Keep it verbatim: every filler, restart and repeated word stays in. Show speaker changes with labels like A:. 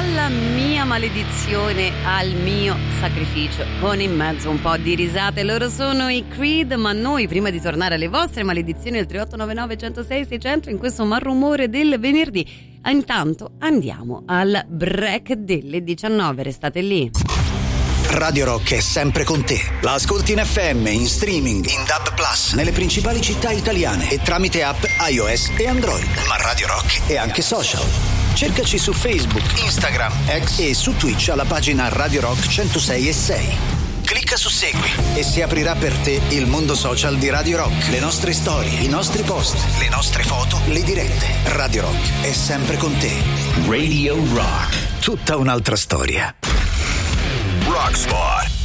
A: dalla mia maledizione al mio sacrificio, con in mezzo un po' di risate. Loro sono i Creed, ma noi prima di tornare alle vostre maledizioni al tre otto nove nove uno zero sei sei zero zero in questo malrumore del venerdì, intanto andiamo al break delle diciannove. Restate lì.
B: Radio Rock è sempre con te. La ascolti in F M, in streaming, in D A B plus, nelle principali città italiane e tramite app iOS e Android. Ma Radio Rock è anche social. Cercaci su Facebook, Instagram, X e su Twitch alla pagina Radio Rock centosei e sei. Clicca su Segui e si aprirà per te il mondo social di Radio Rock. Le nostre storie, i nostri post, le nostre foto, le dirette. Radio Rock è sempre con te. Radio Rock. Tutta un'altra storia. Rock Spot.